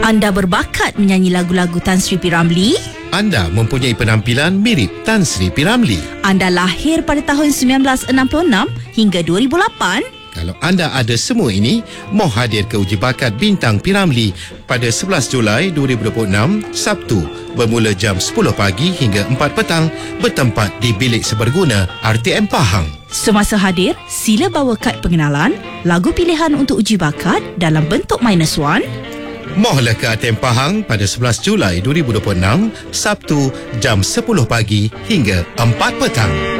Anda berbakat menyanyi lagu-lagu Tan Sri P. Ramlee? Anda mempunyai penampilan mirip Tan Sri P. Ramlee? Anda lahir pada tahun 1966 hingga 2008? Kalau anda ada semua ini, mau hadir ke uji bakat Bintang P. Ramlee pada 11 Julai 2026, Sabtu, bermula jam 10 pagi hingga 4 petang, bertempat di Bilik Seberguna RTM Pahang. Semasa hadir, sila bawa kad pengenalan, lagu pilihan untuk uji bakat dalam bentuk -1. Mohlah ke RTM Pahang pada 11 Julai 2026, Sabtu, jam 10 pagi hingga 4 petang.